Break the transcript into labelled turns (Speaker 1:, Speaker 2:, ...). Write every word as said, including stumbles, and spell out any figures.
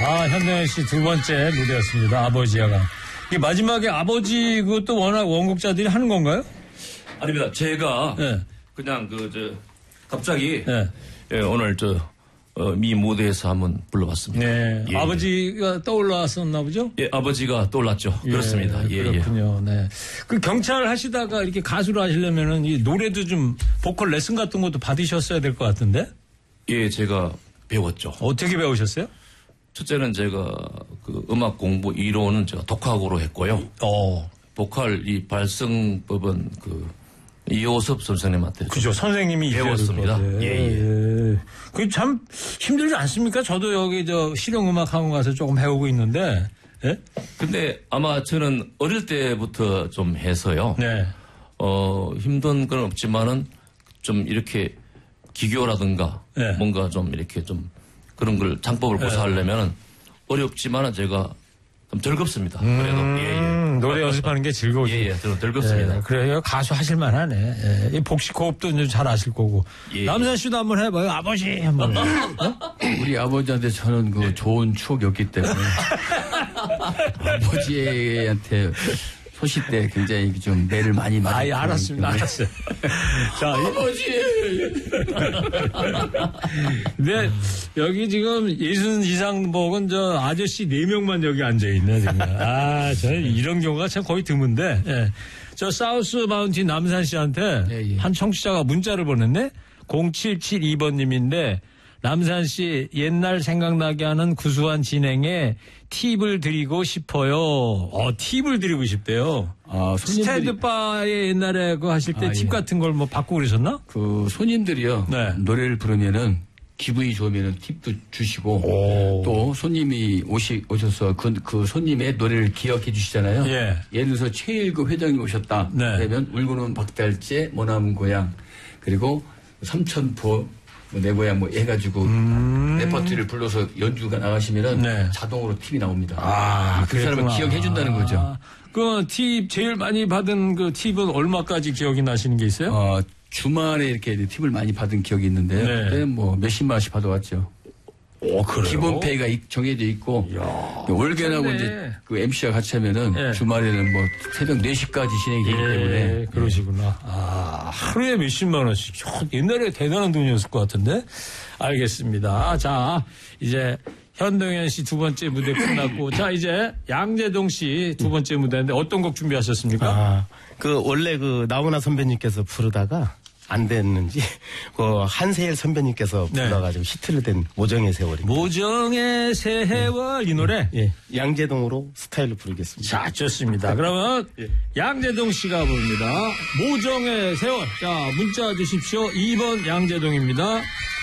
Speaker 1: 아, 현동현 씨 두 번째 무대였습니다. 아버지와 강. 이게 마지막에 아버지 그것도 워낙 원곡자들이 하는 건가요?
Speaker 2: 아닙니다. 제가
Speaker 1: 네.
Speaker 2: 그냥 그 저 갑자기
Speaker 1: 네.
Speaker 2: 예, 오늘 저 어, 미 무대에서 한번 불러봤습니다.
Speaker 1: 네.
Speaker 2: 예,
Speaker 1: 아버지가 떠올랐었나 보죠?
Speaker 2: 예, 아버지가 떠올랐죠.
Speaker 1: 예,
Speaker 2: 그렇습니다. 예,
Speaker 1: 그렇군요. 예. 네. 그 경찰 하시다가 이렇게 가수를 하시려면은 이 노래도 좀 보컬 레슨 같은 것도 받으셨어야 될 것 같은데?
Speaker 2: 예, 제가 배웠죠.
Speaker 1: 어떻게 배우셨어요?
Speaker 2: 첫째는 제가 그 음악 공부 이론은 제가 독학으로 했고요.
Speaker 1: 어.
Speaker 2: 보컬 이 발성법은 그 이호섭 선생님한테
Speaker 1: 그죠. 선생님이
Speaker 2: 배웠습니다. 예, 예.
Speaker 1: 예. 그게 참 힘들지 않습니까? 저도 여기 저 실용음악 학원 가서 조금 배우고 있는데. 예?
Speaker 2: 근데 아마 저는 어릴 때부터 좀 해서요.
Speaker 1: 네.
Speaker 2: 어, 힘든 건 없지만은 좀 이렇게 기교라든가
Speaker 1: 네.
Speaker 2: 뭔가 좀 이렇게 좀 그런 걸 장법을 구사하려면은 어렵지만은 제가 좀 즐겁습니다. 그래도
Speaker 1: 음,
Speaker 2: 예, 예.
Speaker 1: 노래 연습하는 게 즐거우죠.
Speaker 2: 예, 예, 저는 즐겁습니다.
Speaker 1: 예, 그래요. 가수 하실만하네. 예. 이 복식 호흡도 이제 잘 아실 거고.
Speaker 2: 예,
Speaker 1: 남산 씨도 한번 해봐요. 아버지 한번. 어?
Speaker 3: 우리 아버지한테 저는 그 좋은 추억이었기 때문에 아버지한테 소시 때 굉장히 좀 매를 많이 맞았고.
Speaker 1: 아예 알았습니다. 알았어요. 자,
Speaker 3: 아버지.
Speaker 1: 근데 여기 지금 예순 이상 먹은 저 아저씨 네 명만 여기 앉아 있네 지금. 아, 저는 이런 경우가 참 거의 드문데. 예. 저 사우스 마운틴 남산 씨한테
Speaker 3: 예, 예.
Speaker 1: 한 청취자가 문자를 보냈네. 공칠칠이 번님인데 남산 씨 옛날 생각나게 하는 구수한 진행에 팁을 드리고 싶어요. 어, 팁을 드리고 싶대요.
Speaker 3: 아, 손님들이-
Speaker 1: 스탠드바에 옛날에 그 하실 때
Speaker 3: 아,
Speaker 1: 팁
Speaker 3: 예.
Speaker 1: 같은 걸 뭐 받고 그러셨나?
Speaker 3: 그 손님들이요.
Speaker 1: 네.
Speaker 3: 노래를 부르면은 기분이 좋으면은 팁도 주시고
Speaker 1: 오.
Speaker 3: 또 손님이 오시 오셔서 그, 그 손님의 노래를 기억해 주시잖아요.
Speaker 1: 예.
Speaker 3: 예를 들어서 최일구 회장님 오셨다.
Speaker 1: 네.
Speaker 3: 그러면 울고는 박달재 머나먼 고향 그리고 삼천포 뭐 내 고향 뭐 해가지고 레퍼토리를 불러서 연주가 나가시면은
Speaker 1: 음. 네.
Speaker 3: 자동으로 팁이 나옵니다.
Speaker 1: 아,
Speaker 3: 그 사람을
Speaker 1: 그랬구나.
Speaker 3: 기억해 준다는 거죠.
Speaker 1: 그 팁 제일 많이 받은 그 팁은 얼마까지 기억이 나시는 게 있어요?
Speaker 3: 어, 주말에 이렇게 팁을 많이 받은 기억이 있는데요.
Speaker 1: 네.
Speaker 3: 그때 뭐 몇십만 원씩 받아왔죠.
Speaker 1: 오, 그래요?
Speaker 3: 기본 페이가 정해져 있고 월계나고
Speaker 1: 좋네.
Speaker 3: 이제 그 엠씨와 같이 하면은
Speaker 1: 예.
Speaker 3: 주말에는 뭐 새벽 네 시까지 진행이 되기 때문에
Speaker 1: 예, 그러시구나. 아, 하루에 몇십만 원씩. 옛날에 대단한 돈이었을 것 같은데. 알겠습니다. 자, 이제 현동현 씨 두 번째 무대 끝났고, 자, 이제 양재동 씨 두 번째 무대인데 어떤 곡 준비하셨습니까?
Speaker 4: 아, 그 원래 그 나훈아 선배님께서 부르다가 안 됐는지 그 한세일 선배님께서
Speaker 1: 네.
Speaker 4: 불러가지고 히트를 된 모정의 세월입니다.
Speaker 1: 모정의 세월 이 노래.
Speaker 4: 예, 양재동으로 스타일로 부르겠습니다.
Speaker 1: 자, 좋습니다. 그러면 양재동 씨가 부릅니다. 모정의 세월. 자, 문자 주십시오. 이 번 양재동입니다.